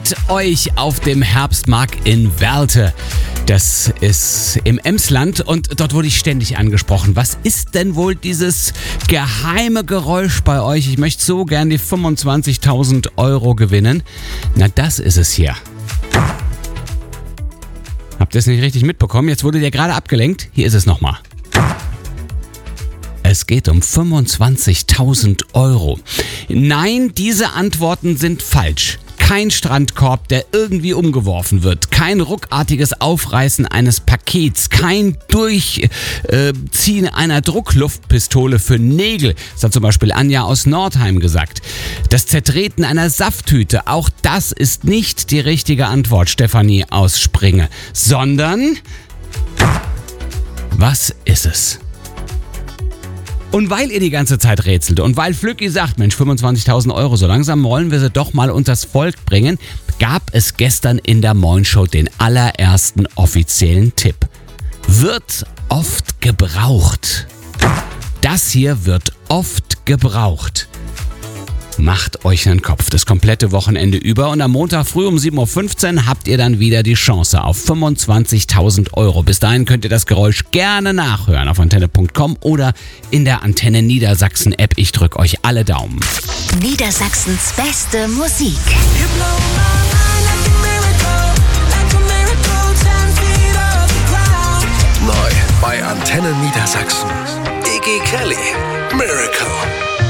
mit euch auf dem Herbstmarkt in Werlte. Das ist im Emsland und dort wurde ich ständig angesprochen. Was ist denn wohl dieses geheime Geräusch bei euch? Ich möchte so gern die 25.000 Euro gewinnen. Na, das ist es hier. Habt ihr es nicht richtig mitbekommen? Jetzt wurde der gerade abgelenkt. Hier ist es nochmal. Es geht um 25.000 Euro. Nein, diese Antworten sind falsch. Kein Strandkorb, der irgendwie umgeworfen wird. Kein ruckartiges Aufreißen eines Pakets. Kein Durchziehen einer Druckluftpistole für Nägel. Das hat zum Beispiel Anja aus Nordheim gesagt. Das Zertreten einer Safttüte. Auch das ist nicht die richtige Antwort, Stefanie aus Springe. Sondern, was ist es? Und weil ihr die ganze Zeit rätselt und weil Flücki sagt, Mensch, 25.000 Euro, so langsam wollen wir sie doch mal unters Volk bringen, gab es gestern in der Moin-Show den allerersten offiziellen Tipp. Wird oft gebraucht. Das hier wird oft gebraucht. Macht euch einen Kopf das komplette Wochenende über und am Montag früh um 7.15 Uhr habt ihr dann wieder die Chance auf 25.000 Euro. Bis dahin könnt ihr das Geräusch gerne nachhören auf antenne.com oder in der Antenne Niedersachsen App. Ich drücke euch alle Daumen. Niedersachsens beste Musik. Neu bei Antenne Niedersachsen. Iggy Kelly, Miracle.